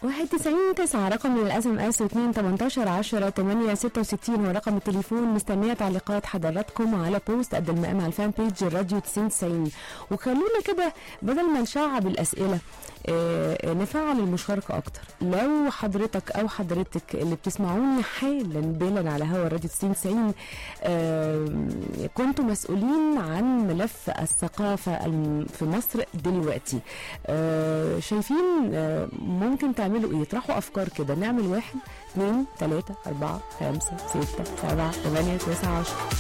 91 رقم الاس ام اس، 2 18 10 8 66 ورقم التليفون. مستنيه تعليقات حضراتكم على بوست قد المقام على الفان بيج الراديو 90. وخلونا كده بدل ما نشعب الاسئله نفعل المشاركه اكتر. لو حضرتك او حضرتك اللي بتسمعوني حالا بالا على هوا الراديو 90 كنتوا مسؤولين عن ملف الثقافه في مصر دلوقتي، شايفين ممكن تعملوا ايه؟ اطرحوا افكار كده. نعمل 1 2 3 4 5 6 7 8 9 10.